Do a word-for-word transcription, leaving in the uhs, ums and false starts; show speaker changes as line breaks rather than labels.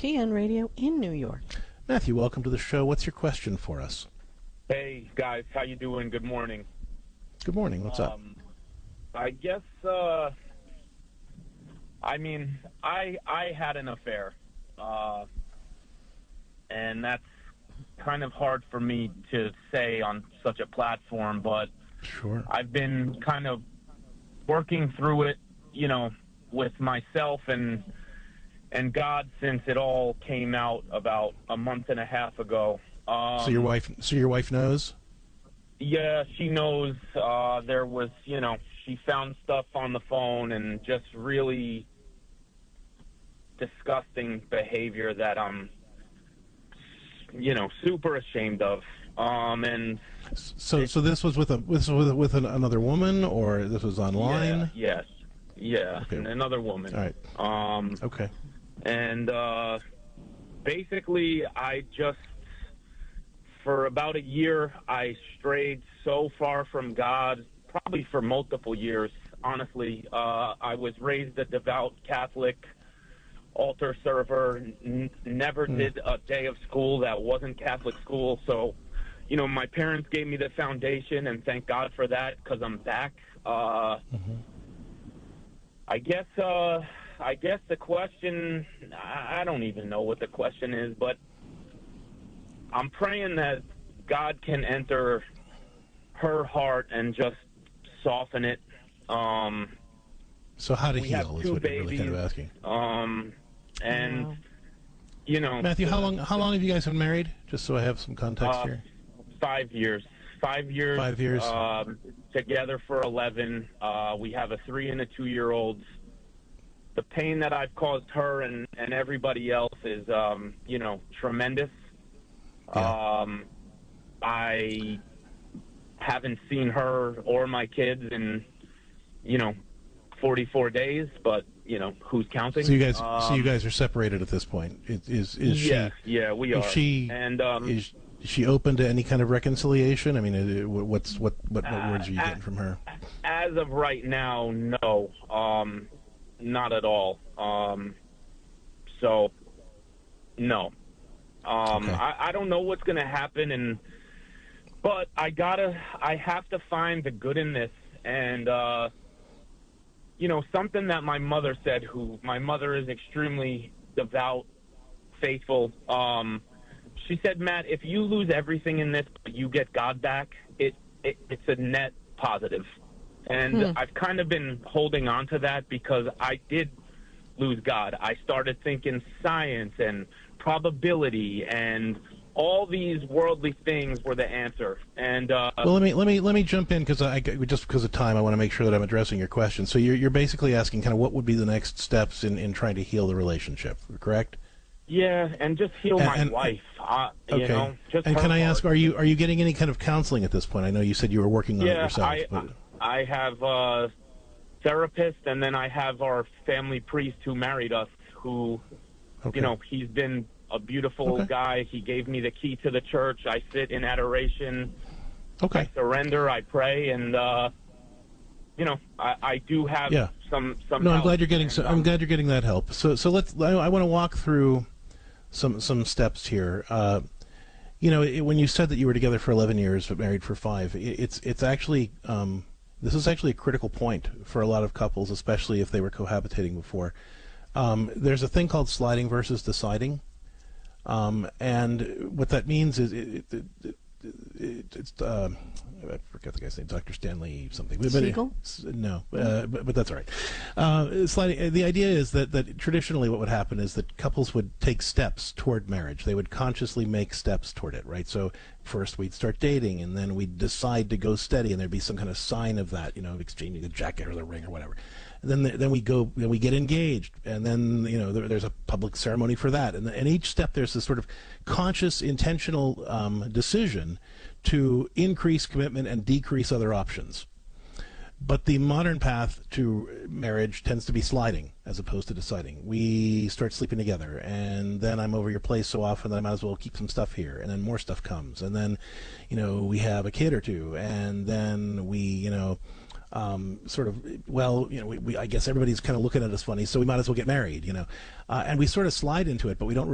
T N Radio in New York.
Matthew, welcome to the show. What's your question for us?
Hey, guys. How you doing? Good morning.
Good morning. What's up?
Um, I guess, uh, I mean, I I had an affair, uh, and that's kind of hard for me to say on such a platform, but
Sure.
I've been kind of working through it, you know, with myself and and God since it all came out about a month and a half ago. Um,
so your wife, so your wife knows?
Yeah, she knows. Uh, there was, you know, she found stuff on the phone and just really disgusting behavior that I'm, you know, super ashamed of. Um, and
so, so this was with a this was with, with an, another woman, or this was online?
Yeah, yes, yeah,
Okay.
another woman.
All right.
Um,
Okay.
and uh, basically, I just, for about a year, I strayed so far from God, probably for multiple years, honestly. Uh, I was raised a devout Catholic, altar server, n- never
Mm.
did a day of school that wasn't Catholic school. So, you know, my parents gave me the foundation, and thank God for that, because I'm back. Uh,
Mm-hmm.
I guess, uh, I guess the question, I I don't even know what the question is, but I'm praying that God can enter her heart and just soften it. Um,
So how to
we have
heal is
two
what you're really kind of
babies.
asking.
Um, and,
Wow.
you know.
Matthew, how
the-
long how long have you guys been married? Just so I have some context
Uh,
here.
Five years. Five years.
Five years.
Um, together for eleven. Uh, we have a three and a two-year-old. The pain that I've caused her and, and everybody else is, um, you know, tremendous.
Yeah.
Um, I haven't seen her or my kids in, you know, forty-four days, but, you know, who's counting?
So you guys,
Um,
so you guys are separated at this point. Is is, is
yeah,
she?
yeah, we are.
Is she?
and, um,
Is, is she open to any kind of reconciliation? I mean, uh, what's what what, what
Uh,
words are you
uh,
getting from her?
As of right now, no, um, not at all. Um, so, no. Um,
Okay.
I, I don't know what's going to happen, and but I gotta, I have to find the good in this, and uh, you know, something that my mother said. Who my mother is extremely devout, faithful. Um, she said, Matt, if you lose everything in this, but you get God back, it, it it's a net positive. And
Hmm.
I've kind of been holding on to that because I did lose God. I started thinking science and probability and all these worldly things were the answer. And uh,
Well, let me let me let me jump in because I just because of time, I want to make sure that I'm addressing your question. So you're you're basically asking kind of what would be the next steps in, in trying to heal the relationship, correct?
yeah, and just heal
And-
my
and-
wife. Uh,
Okay.
You know, just
and
her
can I ask,
part.
are you are you getting any kind of counseling at this point? I know you said you were working on it
Yeah,
yourself.
I,
but,
I have a therapist, and then I have our family priest who married us, who,
okay.
you know, he's been a beautiful
Okay.
guy. He gave me the key to the church. I sit in adoration.
Okay.
I surrender. I pray, and uh, you know, I, I do have
Yeah.
some some.
No, I'm
help,
glad you're getting.
and,
So,
um,
I'm glad you're getting that help. So, so let's. I, I want to walk through some some steps here. Uh, you know, it, when you said that you were together for eleven years but married for five, it, it's it's actually um, this is actually a critical point for a lot of couples, especially if they were cohabitating before. Um, there's a thing called sliding versus deciding, um, and what that means is it, it, it, it, it's. Uh, I forget the guy's name, Doctor Stanley something. But- but-
Siegel?
s- No, uh, but, but that's all right. Uh, sliding, the idea is that, that traditionally what would happen is that couples would take steps toward marriage. They would consciously make steps toward it, right? So first we'd start dating, and then we'd decide to go steady, and there'd be some kind of sign of that, you know, exchanging a jacket or the ring or whatever. And then the, then we go, then we get engaged, and then you know there, there's a public ceremony for that, and, and each step there's this sort of conscious, intentional um, decision to increase commitment and decrease other options. But the modern path to marriage tends to be sliding as opposed to deciding. We start sleeping together, and then I'm over your place so often that I might as well keep some stuff here, and then more stuff comes, and then, you know, we have a kid or two, and then we, you know, um, sort of, well, you know, we, we I guess everybody's kind of looking at us funny, so we might as well get married, you know, uh, and we sort of slide into it, but we don't really